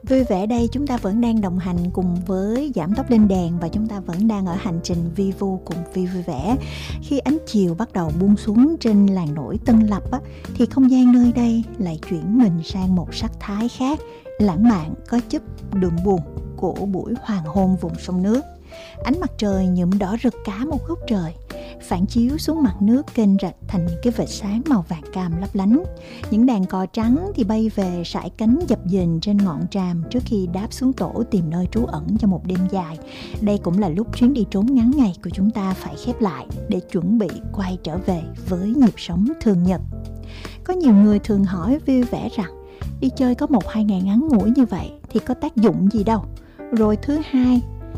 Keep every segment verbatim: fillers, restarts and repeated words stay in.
Vui vẻ đây, chúng ta vẫn đang đồng hành cùng với Giảm Tốc Lên Đèn và chúng ta vẫn đang ở hành trình vi vu cùng Vi vui vẻ. Khi ánh chiều bắt đầu buông xuống trên làng nổi Tân Lập á, thì không gian nơi đây lại chuyển mình sang một sắc thái khác, lãng mạn có chút đượm buồn của buổi hoàng hôn vùng sông nước. Ánh mặt trời nhuộm đỏ rực cả một góc trời, phản chiếu xuống mặt nước kênh rạch thành những cái vệt sáng màu vàng cam lấp lánh. Những đàn cò trắng thì bay về sải cánh dập dềnh trên ngọn tràm trước khi đáp xuống tổ tìm nơi trú ẩn cho một đêm dài. Đây cũng là lúc chuyến đi trốn ngắn ngày của chúng ta phải khép lại để chuẩn bị quay trở về với nhịp sống thường nhật. Có nhiều người thường hỏi vui vẻ rằng đi chơi có một hai ngày ngắn ngủi như vậy thì có tác dụng gì đâu. Rồi thứ hai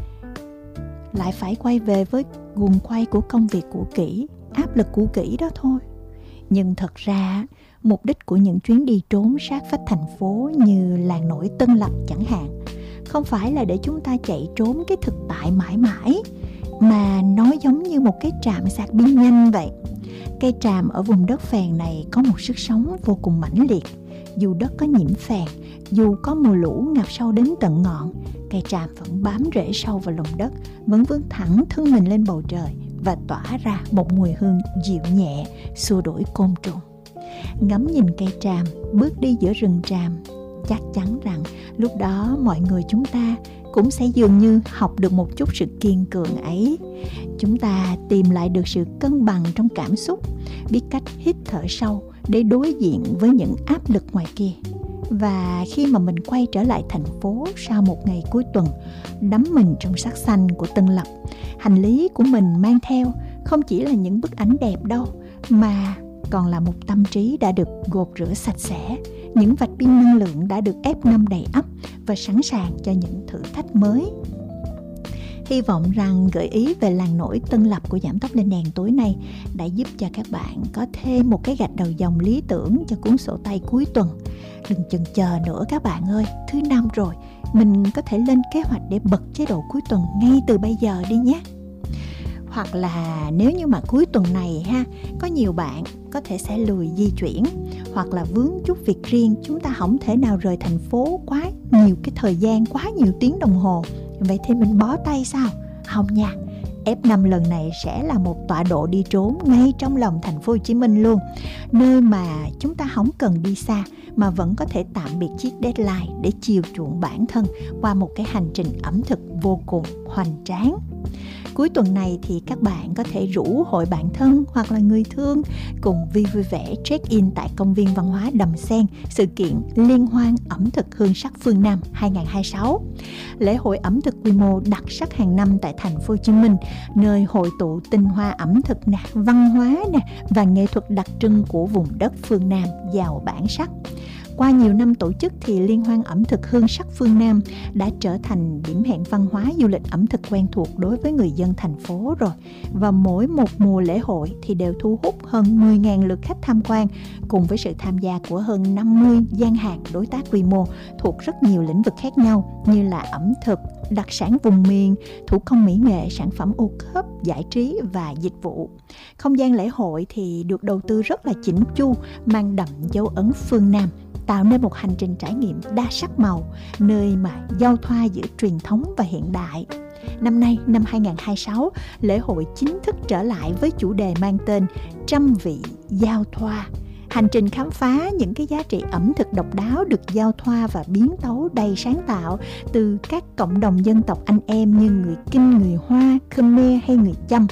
lại phải quay về với guồng quay của công việc cũ kỹ, áp lực cũ kỹ đó thôi. Nhưng thật ra, mục đích của những chuyến đi trốn sát vách thành phố như làng nổi Tân Lập chẳng hạn, không phải là để chúng ta chạy trốn cái thực tại mãi mãi, mà nó giống như một cái trạm sạc pin nhanh vậy. Cây tràm ở vùng đất phèn này có một sức sống vô cùng mãnh liệt. Dù đất có nhiễm phèn, dù có mùa lũ ngập sâu đến tận ngọn, cây tràm vẫn bám rễ sâu vào lòng đất, vẫn vươn thẳng thân mình lên bầu trời và tỏa ra một mùi hương dịu nhẹ, xua đuổi côn trùng. Ngắm nhìn cây tràm, bước đi giữa rừng tràm, chắc chắn rằng lúc đó mọi người chúng ta cũng sẽ dường như học được một chút sự kiên cường ấy. Chúng ta tìm lại được sự cân bằng trong cảm xúc, biết cách hít thở sâu để đối diện với những áp lực ngoài kia. Và khi mà mình quay trở lại thành phố sau một ngày cuối tuần, đắm mình trong sắc xanh của Tân Lập, hành lý của mình mang theo không chỉ là những bức ảnh đẹp đâu, mà còn là một tâm trí đã được gột rửa sạch sẽ, những vạch pin năng lượng đã được ép năm đầy ắp và sẵn sàng cho những thử thách mới. Hy vọng rằng gợi ý về làng nổi Tân Lập của Giảm Tốc Lên Đèn tối nay đã giúp cho các bạn có thêm một cái gạch đầu dòng lý tưởng cho cuốn sổ tay cuối tuần. Đừng chần chờ nữa các bạn ơi, thứ năm rồi, mình có thể lên kế hoạch để bật chế độ cuối tuần ngay từ bây giờ đi nhé. Hoặc là nếu như mà cuối tuần này ha, có nhiều bạn có thể sẽ lười di chuyển, hoặc là vướng chút việc riêng, chúng ta không thể nào rời thành phố quá nhiều cái thời gian, quá nhiều tiếng đồng hồ. Vậy thì mình bó tay sao? Không nha. ép năm lần này sẽ là một tọa độ đi trốn ngay trong lòng thành phố Hồ Chí Minh luôn, nơi mà chúng ta không cần đi xa mà vẫn có thể tạm biệt chiếc deadline để chiều chuộng bản thân qua một cái hành trình ẩm thực vô cùng hoành tráng. Cuối tuần này thì các bạn có thể rủ hội bạn thân hoặc là người thương cùng Vi vui vẻ check-in tại công viên văn hóa Đầm Sen, sự kiện Liên hoan ẩm thực hương sắc phương Nam hai không hai sáu. Lễ hội ẩm thực quy mô đặc sắc hàng năm tại thành phố Hồ Chí Minh, nơi hội tụ tinh hoa ẩm thực nè, văn hóa nè và nghệ thuật đặc trưng của vùng đất phương Nam giàu bản sắc. Qua nhiều năm tổ chức thì Liên hoan ẩm thực hương sắc phương Nam đã trở thành điểm hẹn văn hóa du lịch ẩm thực quen thuộc đối với người dân thành phố rồi. Và mỗi một mùa lễ hội thì đều thu hút hơn mười nghìn lượt khách tham quan, cùng với sự tham gia của hơn năm mươi gian hàng đối tác quy mô thuộc rất nhiều lĩnh vực khác nhau như là ẩm thực, đặc sản vùng miền, thủ công mỹ nghệ, sản phẩm ô cốp, giải trí và dịch vụ. Không gian lễ hội thì được đầu tư rất là chỉnh chu, mang đậm dấu ấn phương Nam, tạo nên một hành trình trải nghiệm đa sắc màu, nơi mà giao thoa giữa truyền thống và hiện đại. Năm nay, năm hai không hai sáu, lễ hội chính thức trở lại với chủ đề mang tên Trăm vị giao thoa. Hành trình khám phá những cái giá trị ẩm thực độc đáo được giao thoa và biến tấu đầy sáng tạo từ các cộng đồng dân tộc anh em như người Kinh, người Hoa, Khmer hay người Chăm.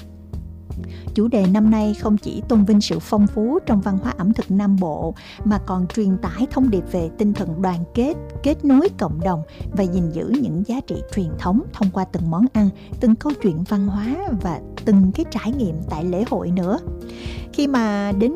Chủ đề năm nay không chỉ tôn vinh sự phong phú trong văn hóa ẩm thực Nam Bộ mà còn truyền tải thông điệp về tinh thần đoàn kết, kết nối cộng đồng và gìn giữ những giá trị truyền thống thông qua từng món ăn, từng câu chuyện văn hóa và từng cái trải nghiệm tại lễ hội nữa. Khi mà đến